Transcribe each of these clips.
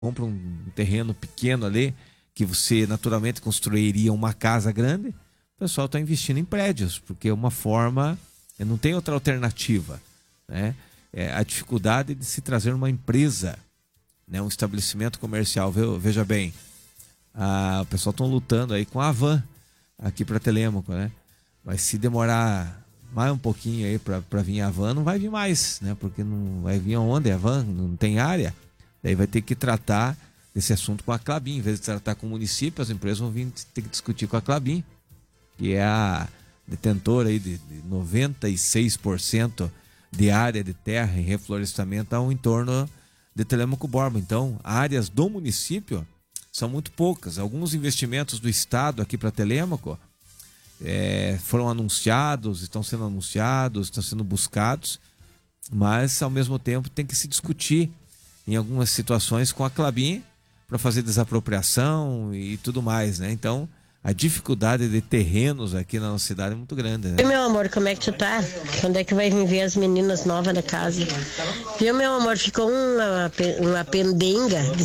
compra um terreno pequeno ali, que você naturalmente construiria uma casa grande, o pessoal está investindo em prédios, porque é uma forma, não tem outra alternativa, né? A dificuldade de se trazer uma empresa, né? Um estabelecimento comercial, veja bem, o pessoal está lutando aí com a Havan, aqui para Telêmaco, né? Mas se demorar mais um pouquinho aí para vir a Havan, não vai vir mais, né? Porque não vai vir aonde a Havan, não tem área. Daí vai ter que tratar desse assunto com a Klabin. Em vez de tratar com o município, as empresas vão vir ter que discutir com a Klabin, que é a detentora aí de 96% de área de terra em reflorestamento ao entorno de Telêmaco Borba. Então, áreas do município são muito poucas. Alguns investimentos do Estado aqui para Telêmaco foram anunciados, estão sendo anunciados, estão sendo buscados, mas ao mesmo tempo tem que se discutir em algumas situações com a Klabin para fazer desapropriação e tudo mais, né? Então, a dificuldade de terrenos aqui na nossa cidade é muito grande, né? Viu, meu amor, como é que tu tá? Quando é que vai vir ver as meninas novas da casa? Viu, meu amor, ficou uma pendenga de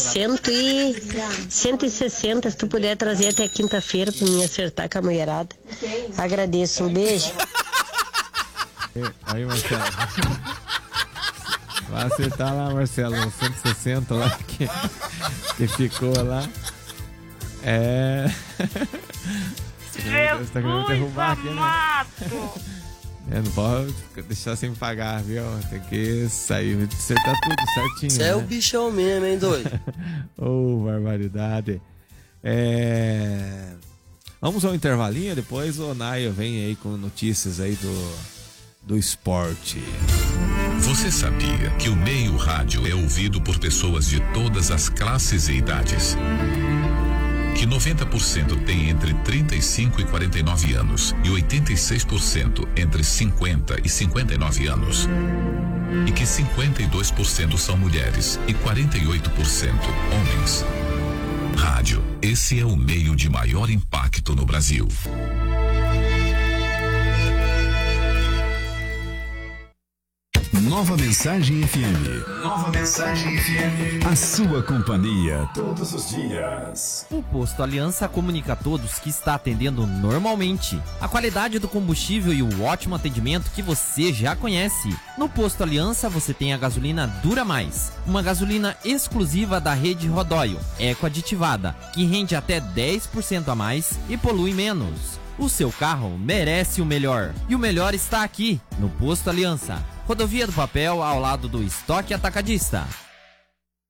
160, se tu puder trazer até quinta-feira pra mim acertar com a mulherada. Agradeço, um beijo. Aí, Marcelo. Vai acertar lá, Marcelo, 160 lá que ficou lá. Jesus, tá querendo derrubar aqui, amado. né? Não pode deixar sem pagar, viu? Tem que sair, acertar tudo certinho. Você é o bichão mesmo, hein, doido? Barbaridade. Vamos ao intervalinho, depois o Naio vem aí com notícias aí do esporte. Você sabia que o meio rádio é ouvido por pessoas de todas as classes e idades? Que 90% tem entre 35 e 49 anos e 86% entre 50 e 59 anos. E que 52% são mulheres e 48% homens. Rádio, esse é o meio de maior impacto no Brasil. Nova Mensagem FM. Nova Mensagem FM. A sua companhia todos os dias. O Posto Aliança comunica a todos que está atendendo normalmente. A qualidade do combustível e o ótimo atendimento que você já conhece. No Posto Aliança você tem a gasolina Dura Mais, uma gasolina exclusiva da rede Rodóio, eco-aditivada, que rende até 10% a mais e polui menos. O seu carro merece o melhor. E o melhor está aqui, no Posto Aliança. Rodovia do Papel, ao lado do Estoque Atacadista.